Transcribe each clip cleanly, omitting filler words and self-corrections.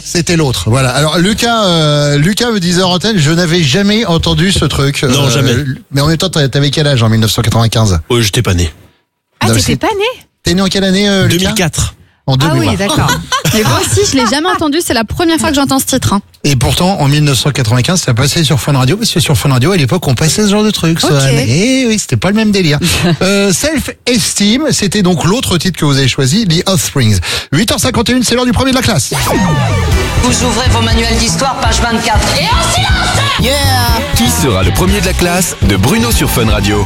C'était l'autre. Voilà. Alors Lucas me disait en antenne, je n'avais jamais entendu ce truc. Non, jamais. Mais en même temps, t'avais quel âge en 1995 ? Oh, j'étais pas né. Ah, Non, t'étais pas né? T'es né en quelle année, Lucas ? 2004. En 2000. Ah oui, d'accord. Mais moi aussi, je l'ai jamais entendu. C'est la première fois que j'entends ce titre. Hein. Et pourtant, en 1995, ça passait sur Fun Radio, parce que sur Fun Radio, à l'époque, on passait ce genre de trucs. Ok. Et oui, c'était pas le même délire. Self-Esteem, c'était donc l'autre titre que vous avez choisi, The Offsprings. 8h51, c'est l'heure du premier de la classe. Vous ouvrez vos manuels d'histoire, page 24. Et en silence! Qui sera le premier de la classe de Bruno sur Fun Radio?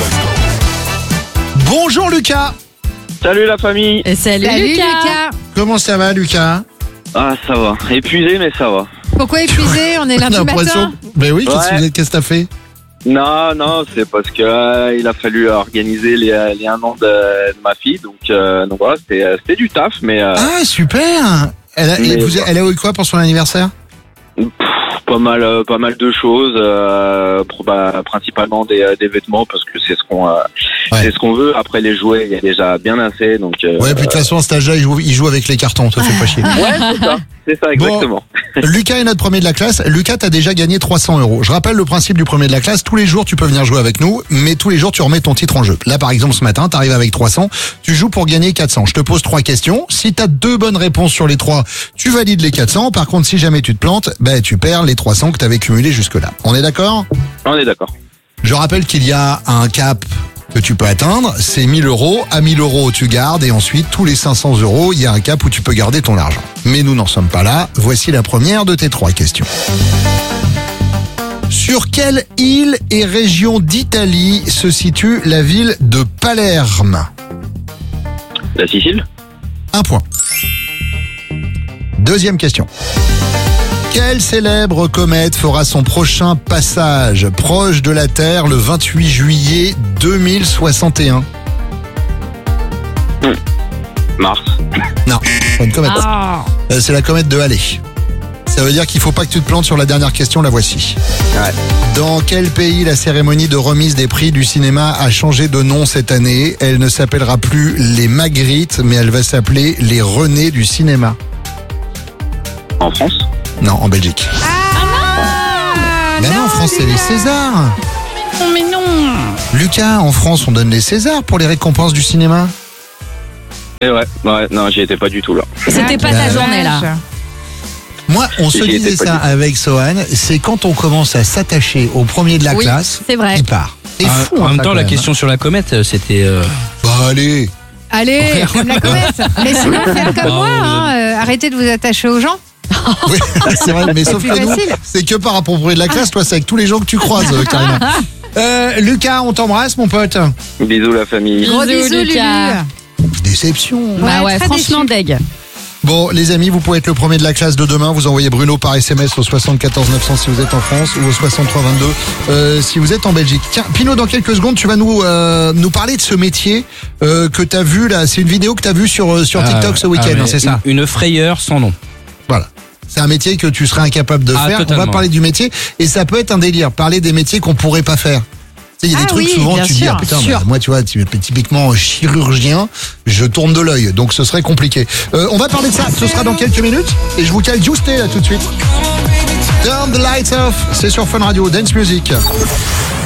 Bonjour Lucas. Salut la famille. Et salut Lucas. Comment ça va, Lucas ? Ah, ça va. Épuisé, mais ça va. Pourquoi épuisé? On est lundi matin. Ben oui, Ouais. qu'est-ce que t'as fait ? Non, c'est parce que il a fallu organiser les 1 an de ma fille, donc voilà, c'était du taf, mais Ah, super. Elle a eu quoi pour son anniversaire ? pas mal de choses, principalement des vêtements, parce que c'est ce qu'on veut. Après les jouets, il y a déjà bien assez, donc. Ouais, puis de toute façon, à cet âge-là, il joue avec les cartons, te fais pas chier. Ouais, c'est ça, exactement. Lucas est notre premier de la classe. Lucas, t'as déjà gagné 300 €. Je rappelle le principe du premier de la classe. Tous les jours, tu peux venir jouer avec nous, mais tous les jours, tu remets ton titre en jeu. Là, par exemple, ce matin, t'arrives avec 300. Tu joues pour gagner 400. Je te pose 3 questions. Si t'as 2 bonnes réponses sur les 3, tu valides les 400. Par contre, si jamais tu te plantes, tu perds les 300 que t'avais cumulés jusque-là. On est d'accord ? On est d'accord. Je rappelle qu'il y a un cap que tu peux atteindre, c'est 1 000 €. À 1 000 € tu gardes et ensuite tous les 500 €, il y a un cap où tu peux garder ton argent. Mais nous n'en sommes pas là. Voici la première de tes 3 questions. Sur quelle île et région d'Italie se situe la ville de Palerme ? La Sicile. 1 point. Deuxième question. Quelle célèbre comète fera son prochain passage proche de la Terre le 28 juillet 2061 ? Mars. Non, c'est pas une comète. C'est la comète de Halley. Ça veut dire qu'il faut pas que tu te plantes sur la dernière question, la voici. Ouais. Dans quel pays la cérémonie de remise des prix du cinéma a changé de nom cette année ? Elle ne s'appellera plus les Magritte, mais elle va s'appeler les René du cinéma. En France. Non, en Belgique. Mais non, en France, c'est les Césars. Mais non. Lucas, en France, on donne les Césars pour les récompenses du cinéma. Et ouais, non, j'y étais pas du tout là. C'était pas ta journée là. Moi, on se J'y étais disait pas ça du tout. avec Sohan, c'est quand on commence à s'attacher au premier de la Oui, classe, c'est vrai. il part. C'est fou. En hein, même ça, temps, quand la même, question sur la comète, c'était. Bah allez. Allez, comme la comète. Mais sinon, faites comme Bravo, moi. vous Hein. Arrêtez de vous attacher aux gens. Oui, c'est vrai, mais sauf plus que nous, facile. c'est que par rapport au premier de la classe, toi, c'est avec tous les gens que tu croises, Karina. Lucas, on t'embrasse, mon pote. Bisous la famille. Gros bisous, Lucas. Déception. Bah ouais, très franchement déçu. deg. Bon, les amis, vous pouvez être le premier de la classe de demain. Vous envoyez Bruno par SMS au 74 900 si vous êtes en France ou au 63 22 si vous êtes en Belgique. Tiens, Pino, dans quelques secondes, tu vas nous parler de ce métier que tu as vu là. C'est une vidéo que tu as vue sur TikTok ce week-end, hein, c'est ça ? Une frayeur sans nom. Voilà. C'est un métier que tu serais incapable de faire. Totalement. On va parler du métier et ça peut être un délire. Parler des métiers qu'on pourrait pas faire. Tu sais, il y a des trucs oui, souvent bien tu dis sûr, ah putain sûr. moi tu vois typiquement chirurgien je tourne de l'œil donc ce serait compliqué. On va parler de ça, ce sera dans quelques minutes et je vous cale Justé là tout de suite. Turn the lights off, c'est sur Fun Radio Dance Music.